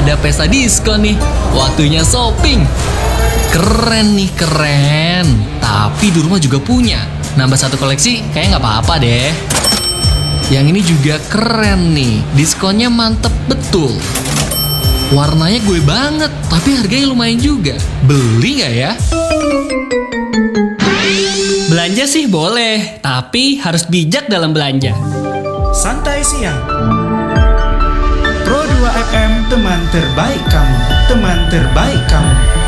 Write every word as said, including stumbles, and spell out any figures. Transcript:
ada pesta diskon nih. Waktunya shopping. Keren nih, keren. Tapi di rumah juga punya. Nambah satu koleksi kayaknya nggak apa-apa deh. Yang ini juga keren nih. Diskonnya mantep betul. Warnanya gue banget, tapi harganya lumayan juga. Beli nggak ya? Belanja sih boleh, tapi harus bijak dalam belanja. Santai siang. Pro dua F M, teman terbaik kamu. Teman terbaik kamu.